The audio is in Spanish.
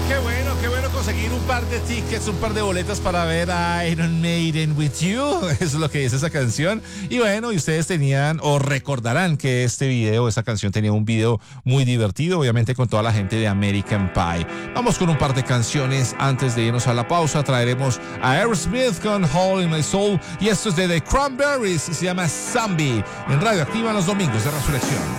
Qué bueno conseguir un par de tickets, un par de boletas para ver a Iron Maiden with You. Eso es lo que dice esa canción. Y bueno, y ustedes tenían o recordarán que esa canción tenía un video muy divertido, obviamente con toda la gente de American Pie. Vamos con un par de canciones antes de irnos a la pausa. Traeremos a Aerosmith con Hole in My Soul y esto es de The Cranberries y se llama Zombie en Radio Activa los domingos de Resurrección.